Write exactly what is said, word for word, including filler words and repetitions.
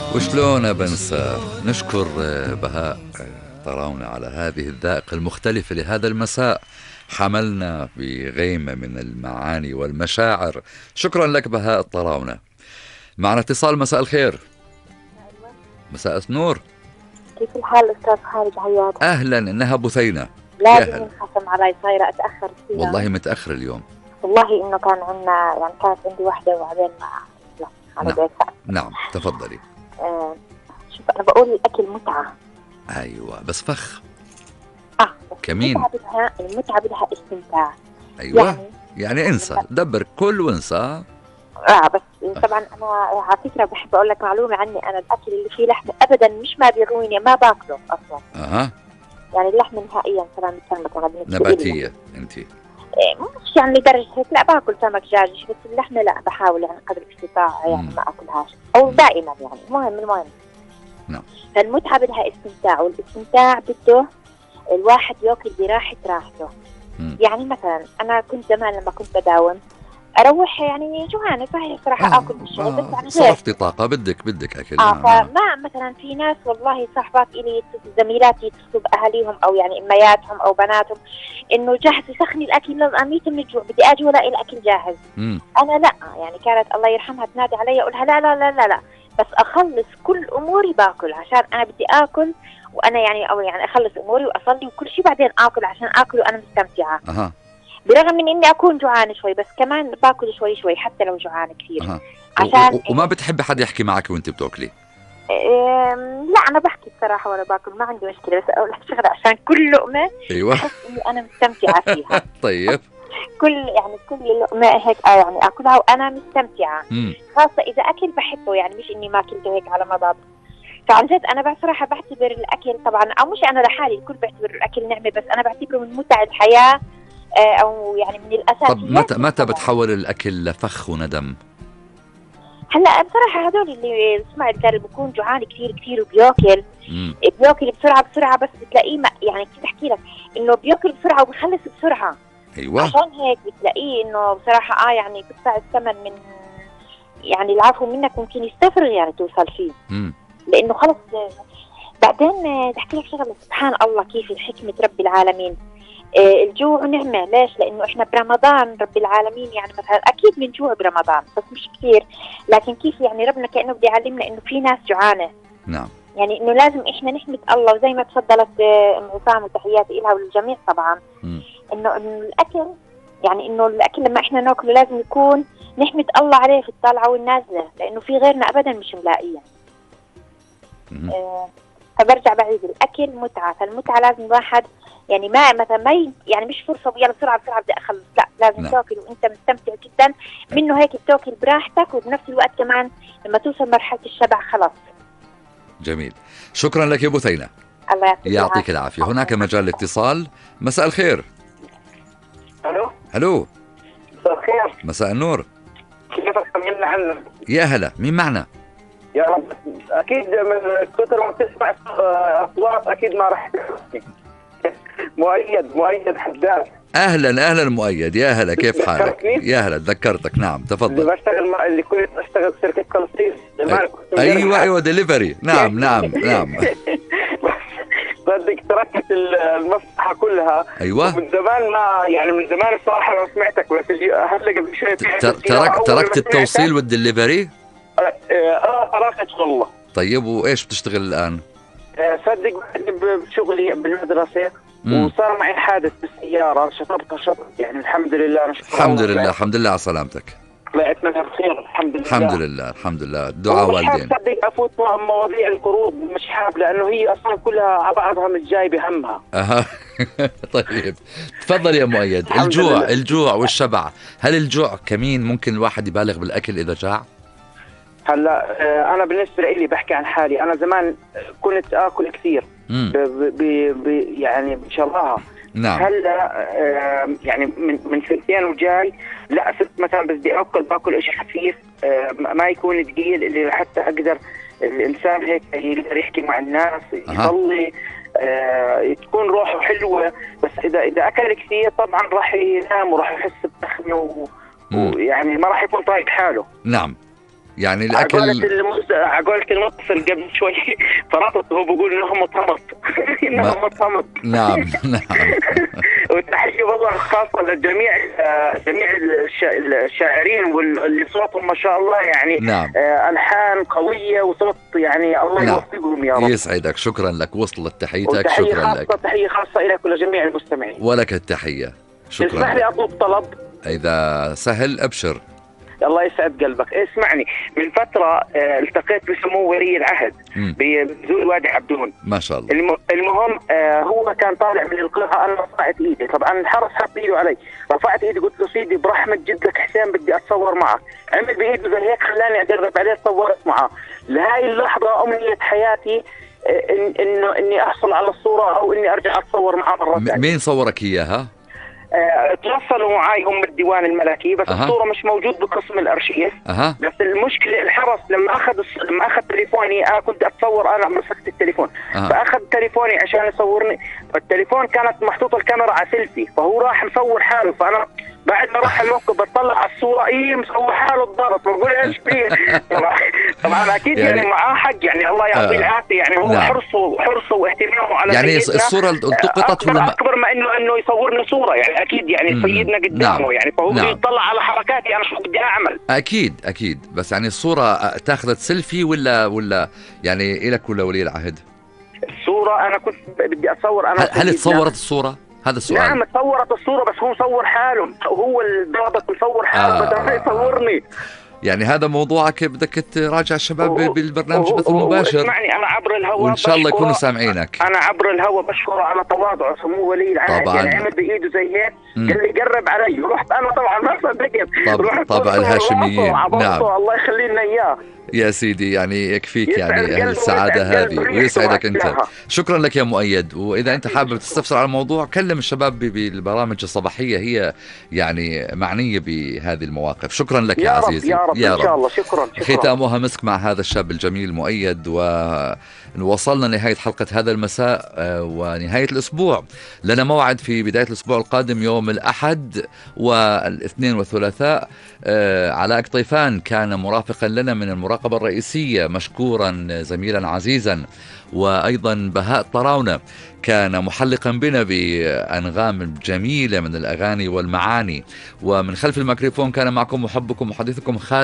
وشلون بنسى نشكر بهاء طراونة على هذه الذائقة المختلفة لهذا المساء، حملنا في غيمة من المعاني والمشاعر. شكرا لك بهاء الطراونة. معنا اتصال. مساء الخير. مساء النور. كيف الحال أستاذ خالد عياد؟ أهلا. إنها بثينة. لازم ينخصم علي، صايرة أتأخر فيها. والله متأخر اليوم. والله إنه كان عندنا يعني كانت عندي واحدة وبعدين ما على نعم. نعم تفضلي. آه شوف أنا بقول الأكل متعة. أيوة بس فخ. آه كمين. المتعة بدها المتعة بدها استمتاع. أيوة يعني, يعني انسى دبر كل وانسى. اه بس طبعا انا على فكره بحب اقول لك معلومه عني، انا الاكل اللي فيه لحمه ابدا مش ما بيغويني، ما باكله اصلا. اها يعني اللحمه نهائيا طبعا سمك انا بالنسبه لي نباتيه انت. إيه مش يعني لدرجه هيك، لا باكل سمك دجاج بس اللحمه لا بحاول يعني قدر الاستطاعه يعني ما اكلهاش او دائما يعني. المهم المهم نعم. فالمتعه بدها استمتاع، والاستمتاع بده الواحد ياكل براحه راحته. مم. يعني مثلا انا كنت زمان لما كنت بداوم اروح يعني جوعانه صحيح صراحه آه اكل بالشيء آه بس يعني صرفتي طاقه بدك بدك اكل. اه فما مثلا في ناس والله صاحبات الي زميلاتي يتصلوا باهاليهم او يعني امياتهم او بناتهم انه جاهز يسخني الاكل لازم اميت من الجوع بدي اجي ولا الاكل جاهز. مم. انا لا يعني كانت الله يرحمها تنادي علي اقولها لا لا لا لا لا بس اخلص كل اموري باكل عشان انا بدي اكل، وانا يعني او يعني اخلص اموري واصلي وكل شيء بعدين اكل عشان اكل وانا مستمتعه. أه. برغم من اني اكون جوعانه شوي بس كمان باكل شوي شوي حتى لو جوعانه كثير. أه. عشان و- وما بتحبي حد يحكي معك وانت بتاكلي؟ إيه لا انا بحكي بصراحه ولا باكل ما عندي مشكله، بس اقول لك شغله عشان كل لقمه ايوه احس اني انا مستمتعه فيها. طيب كل يعني كل لقمه هيك اه يعني اكلها وانا مستمتعه. مم. خاصه اذا اكل بحبه يعني مش اني ما اكلته هيك على مضض. فعن جد انا بصراحه بعتبر الاكل طبعا او مش انا لحالي الكل بيعتبر الاكل نعمه، بس انا بعتبره من متع الحياه او يعني من الاساسيات. طب متى متى بتحول الاكل لفخ وندم؟ هلا بصراحه هدول اللي اسمع اللي بيكون جوعان كثير كثير وبياكل مم. بياكل بسرعه بسرعه بس بتلاقيه يعني كيف احكي لك انه بياكل بسرعه وبيخلص بسرعه. ايوه عشان هيك بتلاقيه انه بصراحه اه يعني بدفع الثمن من يعني العفو منك ممكن يستفرغ يعني توصل فيه. مم. لانه خلص. بعدين بحكي لك شغله سبحان الله كيف الحكمه رب العالمين. آه الجوع نعمه، ليش؟ لانه احنا برمضان رب العالمين يعني مثلا اكيد بنجوع برمضان بس مش كثير، لكن كيف يعني ربنا كانه بده يعلمنا انه في ناس جوعانه. نعم. يعني انه لازم احنا نحمد الله، وزي ما تفضلت ام عصام وتحياتي لها وللجميع طبعا. م. انه الاكل يعني انه الاكل لما احنا ناكله لازم يكون نحمد الله عليه في الطالعه والنازله، لانه في غيرنا ابدا مش ملاقيه. آه فبرجع بعيد الاكل متعه، فالمتعه لازم الواحد يعني ما مثلا ما يعني مش فرصه يلا بسرعه بسرعه بدي اخلص، لا لازم نعم. تاكل وانت مستمتع جدا منه، هيك بتاكل براحتك وبنفس الوقت كمان لما توصل مرحله الشبع خلاص. جميل. شكرا لك يا بثينة. الله يعطيك, يعطيك العافيه. هناك مجال الاتصال. مساء الخير. الو الو مساء الخير. مساء النور. كيفك؟ طمنا عنك. يا هلا. مين معنا؟ يا رب اكيد من كثر ما تسمع اصوات اكيد ما راح مؤيد مؤيد حداد. اهلا اهلا مؤيد. يا هلا كيف حالك؟ يا هلا تذكرتك. نعم تفضل. اللي بشتغل مع اللي كنت اشتغل في شركه تنصير. ايوه ايوه دليفري. نعم نعم نعم. صدق تركت المصلحه كلها. ايوه من زمان ما يعني من زمان الصراحه ما سمعتك، بس هلا قبل شوي تركت تركت التوصيل والدليفري؟ اه تركت والله. طيب وايش بتشتغل الان؟ صدق بشغلي بالمدرسه وصار معي حادث بالسياره، شطبت شطب يعني الحمد لله. الحمد لله الحمد لله على سلامتك. طلعت منها بخير الحمد لله. الحمد لله الحمد لله. دعاء والدين. صدق افوت مواضيع القروض مش حاب، لانه هي اصلا كلها على بعضها مش جايبه همها. اها طيب تفضل يا مؤيد. الجوع لله. الجوع والشبع، هل الجوع كمين ممكن الواحد يبالغ بالاكل اذا جاع؟ هلا انا بالنسبه لي بحكي عن حالي، انا زمان كنت اكل كثير ب ب ب يعني بشراهه. نعم. هلا يعني من من سنتين وجاي لا صرت مثلا بدي اكل باكل شيء خفيف ما يكون ثقيل، اللي حتى اقدر الانسان هيك يقدر يحكي مع الناس يصلي أه تكون روحه حلوه. بس اذا اذا اكل كثير طبعا راح ينام وراح يحس بتخمه ويعني ما راح يكون طايق حاله. نعم. يعني الأكل عقولة المتصل قبل شوي فرطت وهو بيقول إنه مطمط إنه مطمط. نعم نعم. والتحية والله خاصة لجميع جميع الشاعرين واللي صوتهم ما شاء الله يعني نعم. ألحان قوية وصوت يعني الله نعم. يوفقهم يا رب. يسعدك، شكرا لك، وصلت تحيتك، شكرا خاصة لك. تحية خاصة إليك ولجميع المستمعين. ولك التحية، شكرا. اسمح لي أطلب طلب إذا سهل أبشر. الله يسعد قلبك. اسمعني، من فترة اه التقيت بسمو ولي العهد بنزول وادي عبدون ما شاء الله. الم... المهم اه هو كان طالع من القلعة، أنا رفعت إيدي، طبعا الحرس حط إيده علي، رفعت إيدي قلت له سيدي برحمة جدك حسين بدي أتصور معك، عمل بإيده زي هيك خلاني أقرب عليه، تصورت معه. لهاي اللحظة أمنية حياتي إن... إنه إني أحصل على الصورة أو إني أرجع أتصور معه مرة ثانية. مين صورك إياها؟ اه تواصلوا معي هم الديوان الملكي، بس أه. الصورة مش موجود بقسم الأرشيف. أه. بس المشكلة الحرس لما أخذ لما أخذ تليفوني، أنا كنت أتصور، أنا مسكت التليفون أه. فأخذ تليفوني عشان يصورني، التليفون كانت محطوطة الكاميرا على سيلفي، فهو راح مصور حاله، فأنا بعد ما راح الموقف بطلع على الصورة إيه مصور حاله الضابط، بقول إيش فيه. طبعا طبعا أكيد يعني, يعني معاه حق، يعني الله يعطيه العافية، يعني هو نعم. حرصه حرصه واهتمامه على يعني الصورة التقطت ولا أكبر ما إنه إنه يصورني صورة، يعني أكيد يعني مم. سيدنا قدامه نعم. يعني فهو نعم. يطلع على حركاتي أنا شو بدي أعمل. أكيد أكيد، بس يعني الصورة تاخذت سيلفي ولا ولا يعني إلك ولا ولي العهد؟ الصورة أنا كنت بدي أصور أنا. هل تصورت الصورة؟ هذا السؤال. نعم تصورت الصورة، بس هو مصور حاله، هو الضابط مصور حاله آه. بدل ما يصورني. يعني هذا موضوعك بدك تراجع الشباب بالبرنامج بث مباشر. اسمعني انا عبر الهواء وان شاء الله يكونوا سامعينك. انا عبر الهواء بشكره على تواضعه سمو ولي العهد، يعني عمل بايده زي هيك قال لي قرب علي، رحت انا طبعا ما صدقت. طبعا طبعا الهاشميين. نعم الله يخلي لنا اياه يا سيدي، يعني يكفيك يعني أهل السعادة هذه، ويسعدك أنت. شكرا لك يا مؤيد. وإذا أنت حابب تستفسر على الموضوع كلم الشباب بالبرامج الصباحية، هي يعني معنية بهذه المواقف. شكرا لك يا, يا عزيزي. يا رب يا رب إن شاء الله. شكرا, شكرا. ختامها مسك مع هذا الشاب الجميل مؤيد. ووصلنا لنهاية حلقة هذا المساء ونهاية الأسبوع. لنا موعد في بداية الأسبوع القادم يوم الأحد والاثنين والثلاثاء. علاء قطيفان كان مرافقا لنا من المراقبة الرئيسية، مشكورا زميلا عزيزا. وأيضا بهاء طراونة كان محلقا بنا بأنغام جميلة من الأغاني والمعاني. ومن خلف الميكروفون كان معكم محبكم وحديثكم خالد